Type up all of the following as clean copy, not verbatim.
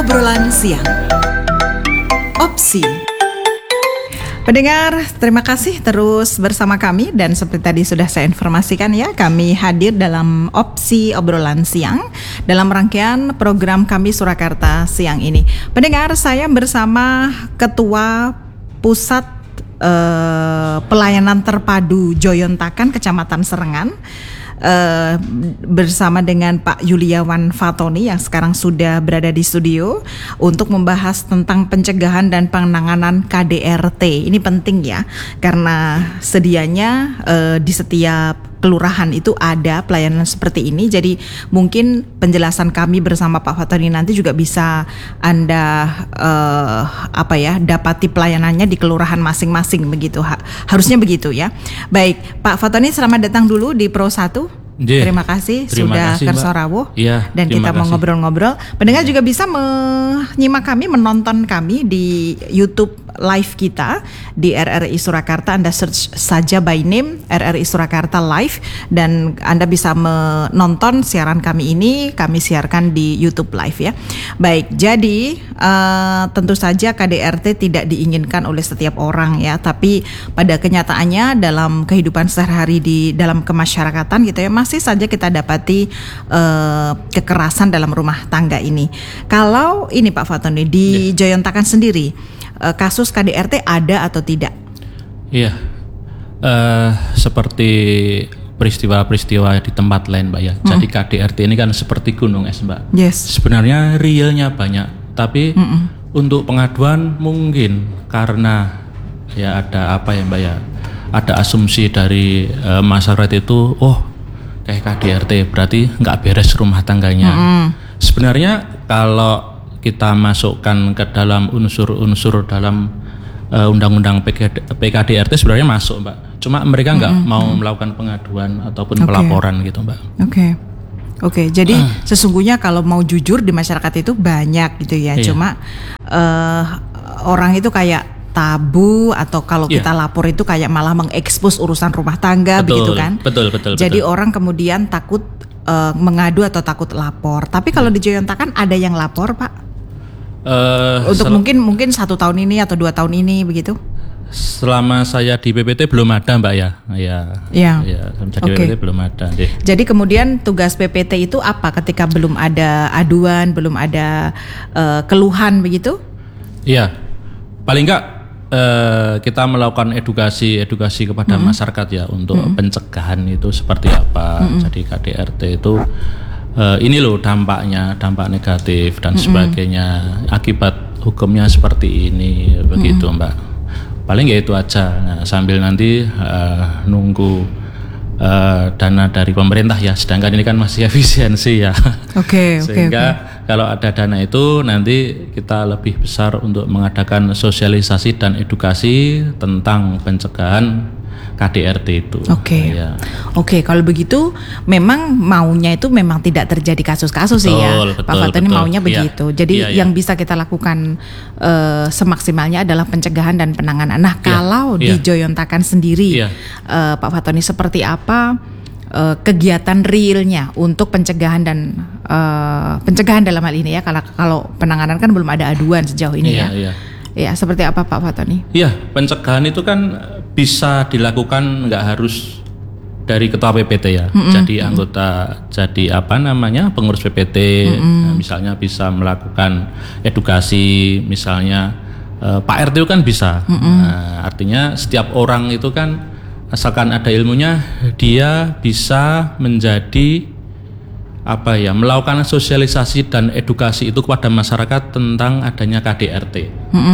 Obrolan siang. Opsi. Pendengar, terima kasih terus bersama kami dan seperti tadi sudah saya informasikan ya, kami hadir dalam Opsi Obrolan Siang dalam rangkaian program kami Surakarta siang ini. Pendengar, saya bersama Ketua Pusat Pelayanan Terpadu Joyontakan Kecamatan Serengan bersama dengan Pak Yuliawan Fatoni yang sekarang sudah berada di studio untuk membahas tentang pencegahan dan penanganan KDRT. Ini penting ya, karena sedianya di setiap kelurahan itu ada pelayanan seperti ini. Jadi mungkin penjelasan kami bersama Pak Fatoni nanti juga bisa Anda dapati pelayanannya di kelurahan masing-masing begitu. Harusnya begitu ya. Baik, Pak Fatoni, selamat datang dulu di Pro 1. Terima kasih sudah kersorawuh dan kita mau ngobrol-ngobrol. Pendengar juga bisa menyimak kami, menonton kami di YouTube live kita di RRI Surakarta. Anda search saja by name RRI Surakarta live dan Anda bisa menonton siaran kami ini. Kami siarkan di YouTube live ya. Baik, jadi tentu saja KDRT tidak diinginkan oleh setiap orang ya, tapi pada kenyataannya dalam kehidupan sehari-hari di dalam kemasyarakatan gitu ya, masih saja kita dapati kekerasan dalam rumah tangga ini. Kalau ini Pak Fatoni di Joyontakan sendiri, kasus KDRT ada atau tidak? Iya, seperti peristiwa-peristiwa di tempat lain Mbak ya. Jadi KDRT ini kan seperti gunung es Mbak. Yes. Sebenarnya realnya banyak, tapi untuk pengaduan mungkin karena ya ada apa ya Mbak ya, ada asumsi dari masyarakat itu, kayak KDRT berarti nggak beres rumah tangganya. Sebenarnya kalau kita masukkan ke dalam unsur-unsur dalam undang-undang PKDRT sebenarnya masuk Mbak. Cuma mereka nggak mau melakukan pengaduan ataupun pelaporan gitu Mbak. Oke, jadi sesungguhnya kalau mau jujur di masyarakat itu banyak gitu ya. Iya. Cuma orang itu kayak tabu atau kalau kita lapor itu kayak malah mengekspos urusan rumah tangga, begitu kan? Betul. Jadi orang kemudian takut mengadu atau takut lapor. Tapi kalau di Joyontakan ada yang lapor Pak? Untuk mungkin 1 tahun ini atau 2 tahun ini begitu? Selama saya di PPT belum ada Mbak ya. PPT belum ada. Jadi kemudian tugas PPT itu apa ketika belum ada aduan, belum ada keluhan begitu? Iya, paling enggak kita melakukan edukasi kepada masyarakat ya untuk pencegahan itu seperti apa. Jadi KDRT itu ini loh dampak negatif dan sebagainya, akibat hukumnya seperti ini begitu Mbak. Paling ya itu aja. Nah, sambil nanti nunggu dana dari pemerintah ya, sedangkan ini kan masih efisiensi ya. Sehingga kalau ada dana itu nanti kita lebih besar untuk mengadakan sosialisasi dan edukasi tentang pencegahan KDRT itu. Oke, kalau begitu memang maunya itu memang tidak terjadi kasus-kasus sih ya. Pak Fatoni maunya begitu. Jadi yang bisa kita lakukan semaksimalnya adalah pencegahan dan penanganan. Nah, kalau di Joyontakan sendiri Pak Fatoni seperti apa kegiatan realnya untuk pencegahan dan pencegahan dalam hal ini ya, kalau penanganan kan belum ada aduan sejauh ini ya, seperti apa Pak Fatoni? Iya, pencegahan itu kan bisa dilakukan nggak harus dari ketua PPT ya, jadi anggota, jadi pengurus PPT, misalnya bisa melakukan edukasi, misalnya Pak RT itu kan bisa. Artinya setiap orang itu kan asalkan ada ilmunya, dia bisa menjadi melakukan sosialisasi dan edukasi itu kepada masyarakat tentang adanya KDRT.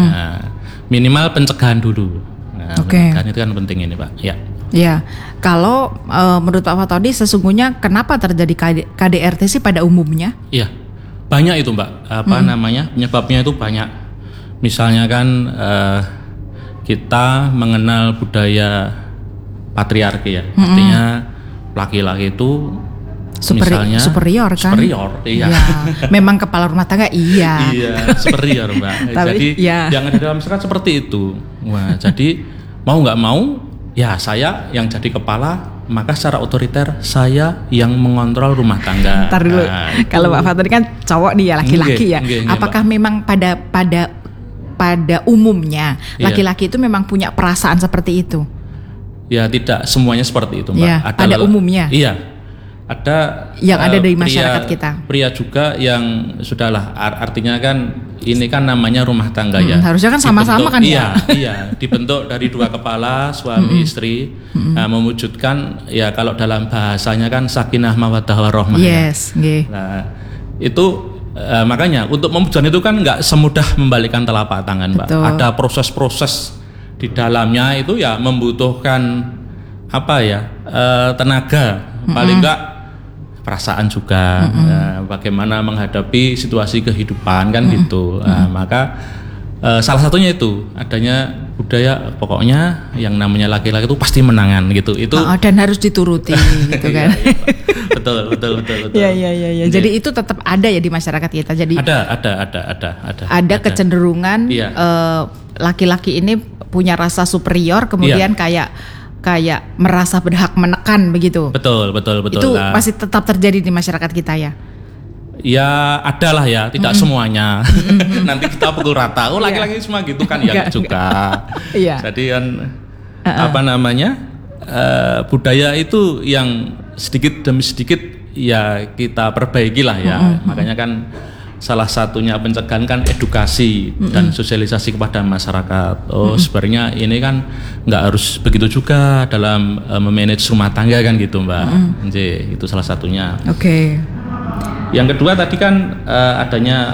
Minimal pencegahan dulu. Pencegahan itu kan penting ini Pak. Ya, kalau menurut Pak Fatoni sesungguhnya kenapa terjadi KDRT sih pada umumnya? Iya, banyak itu Mbak. Penyebabnya itu banyak. Misalnya kan kita mengenal budaya patriarki ya, artinya laki-laki itu misalnya superior kan? Superior, iya. Memang kepala rumah tangga, iya. Iya, superior Mbak. Jadi yang ada dalam masyarakat seperti itu. Wah, jadi mau nggak mau ya saya yang jadi kepala, maka secara otoriter saya yang mengontrol rumah tangga. Ntar dulu, kalau Pak Fatoni kan cowok nih ya, laki-laki ya. Apakah memang pada umumnya laki-laki itu memang punya perasaan seperti itu? Ya tidak semuanya seperti itu, Mbak. Ya, pada umumnya. Iya. Ada yang ada dari masyarakat kita. Pria juga yang sudahlah, artinya kan ini kan namanya rumah tangga ya. Harusnya kan sama-sama kan ya. Iya, dibentuk dari dua kepala, suami istri, mewujudkan ya kalau dalam bahasanya kan sakinah mawaddah warahmah. Yes, ya. Nah, itu makanya untuk mewujudkan itu kan nggak semudah membalikkan telapak tangan, Mbak. Betul. Ada proses-proses di dalamnya itu ya membutuhkan tenaga, paling enggak perasaan juga, bagaimana menghadapi situasi kehidupan kan gitu. Maka salah satunya itu adanya budaya, pokoknya yang namanya laki-laki itu pasti menangan gitu. Itu dan harus dituruti gitu kan. Betul. Iya. Jadi itu tetap ada ya di masyarakat kita. Jadi ada kecenderungan laki-laki ini punya rasa superior, kemudian kayak merasa berhak menekan begitu. Betul. Itu masih tetap terjadi di masyarakat kita ya. Ya adalah ya, tidak semuanya. Nanti kita pukul rata. Oh laki-laki semua gitu kan ya juga. Iya. Jadi kan budaya itu yang sedikit demi sedikit ya kita perbaiki lah ya. Makanya kan salah satunya pencegahan kan edukasi dan sosialisasi kepada masyarakat. Sebenarnya ini kan nggak harus begitu juga dalam memanage rumah tangga kan gitu, Mbak. Itu salah satunya. Oke. Yang kedua tadi kan adanya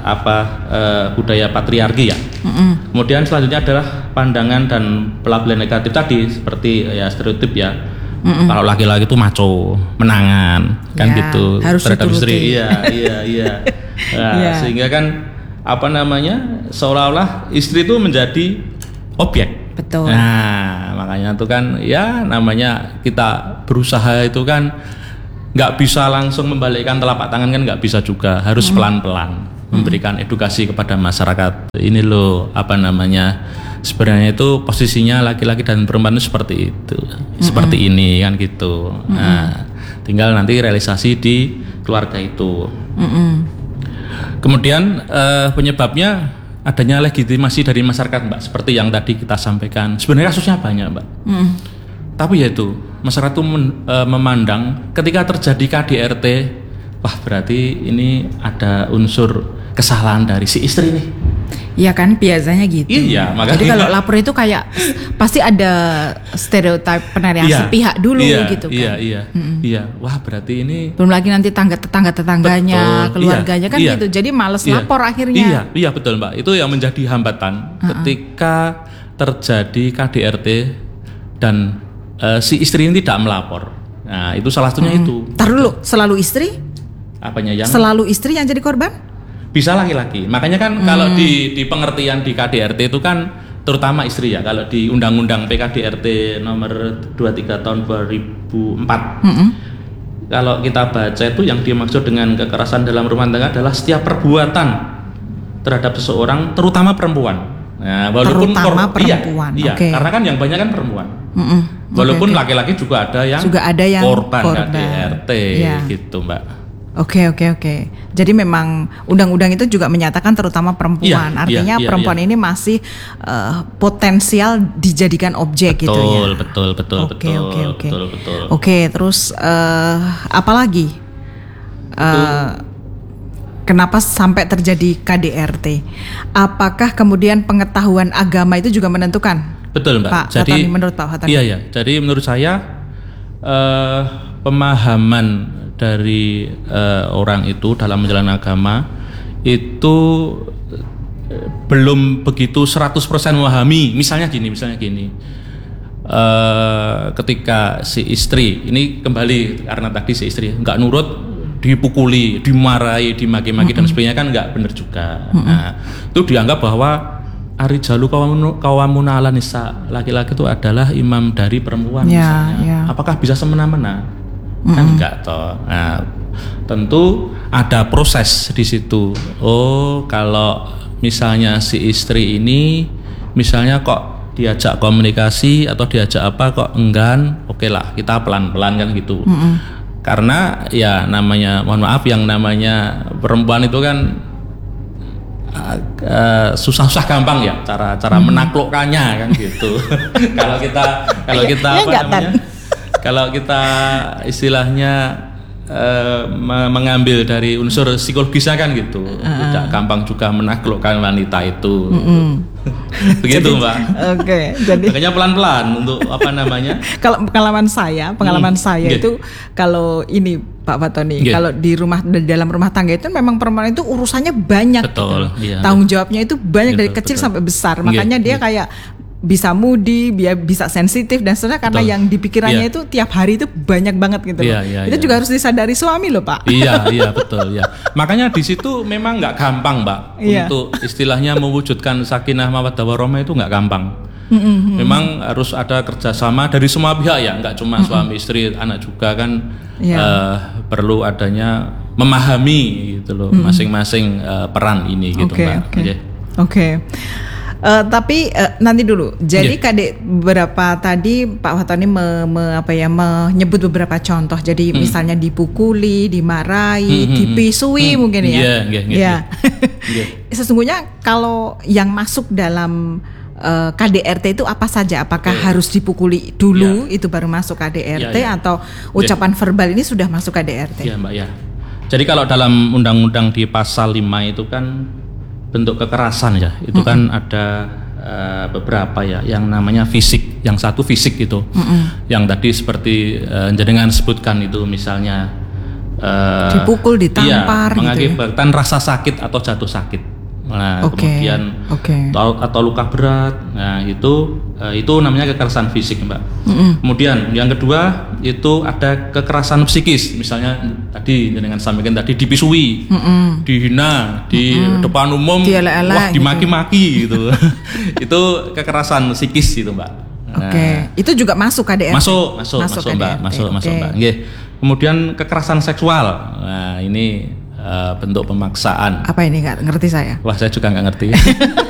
budaya patriarki ya. Kemudian selanjutnya adalah pandangan dan pelabelan negatif tadi seperti ya stereotip ya. Kalau laki-laki itu maco, menangan kan gitu terhadap istri. Iya. Nah, sehingga kan seolah-olah istri itu menjadi objek. Betul. Nah, makanya itu kan ya namanya kita berusaha itu kan nggak bisa langsung membalikkan telapak tangan kan nggak bisa juga, harus pelan-pelan memberikan edukasi kepada masyarakat. Ini loh sebenarnya itu posisinya laki-laki dan perempuan itu seperti itu, seperti ini kan gitu. Nah, tinggal nanti realisasi di keluarga itu. Kemudian penyebabnya adanya legitimasi dari masyarakat, Mbak, seperti yang tadi kita sampaikan. Sebenarnya kasusnya banyak, Mbak. Tapi ya itu masyarakat itu memandang ketika terjadi KDRT, wah berarti ini ada unsur kesalahan dari si istri nih. Iya kan, biasanya gitu. Iya, makanya. Jadi kalau lapor itu kayak pasti ada stereotip penarian sepihak dulu gitu kan. Iya. Wah berarti ini. Belum lagi nanti tetangganya, keluarganya kan gitu. Jadi males lapor akhirnya. Iya betul, Mbak. Itu yang menjadi hambatan ketika terjadi KDRT dan si istri ini tidak melapor. Nah itu salah satunya itu. Ntar dulu, selalu istri? Apanya yang? Selalu istri yang jadi korban? Bisa laki-laki. Makanya kan kalau di pengertian di KDRT itu kan terutama istri ya. Kalau di Undang-Undang PKDRT nomor 23 tahun 2004. Kalau kita baca itu yang dimaksud dengan kekerasan dalam rumah tangga adalah setiap perbuatan terhadap seseorang, terutama perempuan. Nah, walaupun perempuan. Iya, karena kan yang banyak kan perempuan. Walaupun laki-laki juga ada yang korban KDRT gitu, Mbak. Oke. Jadi memang undang-undang itu juga menyatakan terutama perempuan. Artinya perempuan ini masih potensial dijadikan objek gitu ya. Betul. Oke, terus apa lagi? Kenapa sampai terjadi KDRT? Apakah kemudian pengetahuan agama itu juga menentukan? Betul, Mbak. Pak Fatoni, menurut Pak Fatoni. Iya. Jadi menurut saya pemahaman dari orang itu dalam menjalankan agama itu belum begitu 100% memahami. Misalnya gini, ketika si istri ini kembali karena tadi si istri nggak nurut, dipukuli, dimarahi, dimaki-maki dan sebagainya kan nggak benar juga. Nah, itu dianggap bahwa arijalu qawwamuna 'alan nisa, laki-laki itu adalah imam dari perempuan misalnya. Apakah bisa semena-mena? Kan enggak toh. Nah, tentu ada proses di situ. Kalau misalnya si istri ini misalnya kok diajak komunikasi atau diajak apa kok enggan, oke lah kita pelan-pelan kan gitu. Karena ya namanya, mohon maaf, yang namanya perempuan itu kan susah-susah gampang ya cara menaklukkannya kan gitu. kalau kita kalau kita istilahnya mengambil dari unsur psikologisnya kan gitu, tidak gampang juga menaklukkan wanita itu. Begitu jadi, Mbak. Oke, jadi makanya pelan-pelan untuk apa namanya? Kalau pengalaman saya itu kalau ini Pak Fatoni, kalau di dalam rumah tangga itu memang perempuan itu urusannya banyak. Betul. Gitu. Iya, tanggung jawabnya itu banyak dari kecil sampai besar. Makanya dia kayak bisa moody, bisa sensitif dan seterusnya karena yang dipikirannya itu tiap hari itu banyak banget gitu loh. Itu juga harus disadari suami loh Pak. Iya betul ya. Makanya di situ memang nggak gampang Mbak untuk istilahnya mewujudkan sakinah mawaddah warahmah itu nggak gampang. Memang harus ada kerjasama dari semua pihak ya, nggak cuma suami istri, anak juga kan perlu adanya memahami gitu loh masing-masing peran ini gitu Mbak. Oke. Tapi nanti dulu. Jadi Kadek beberapa tadi Pak Fatoni menyebut beberapa contoh. Jadi misalnya dipukuli, dimarahi, dipisui mungkin ya. Iya. Sesungguhnya kalau yang masuk dalam KDRT itu apa saja? Apakah harus dipukuli dulu itu baru masuk KDRT atau ucapan verbal ini sudah masuk KDRT? Iya Mbak ya. Jadi kalau dalam undang-undang di pasal 5 itu kan bentuk kekerasan ya, itu kan ada beberapa ya, yang namanya fisik, yang satu fisik itu, yang tadi seperti jenengan sebutkan itu misalnya dipukul, ditampar, mengakibatkan rasa sakit atau jatuh sakit, kemudian atau luka berat, nah itu namanya kekerasan fisik Mbak. Kemudian yang kedua itu ada kekerasan psikis, misalnya tadi dengan sampaikan tadi dipisui, dihina di depan umum, dimaki-maki gitu. Itu kekerasan psikis gitu Mbak. Itu juga masuk KDRT. Masuk Mbak, masuk Mbak. Kemudian kekerasan seksual, nah ini bentuk pemaksaan. Apa ini nggak ngerti saya? Wah saya juga nggak ngerti.